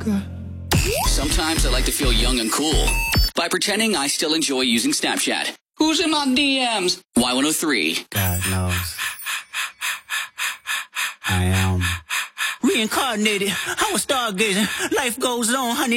Sometimes I like to feel young and cool by pretending I still enjoy using Snapchat. Who's in my DMs? Y103. God knows. I am reincarnated. I was stargazing. Life goes on, honey.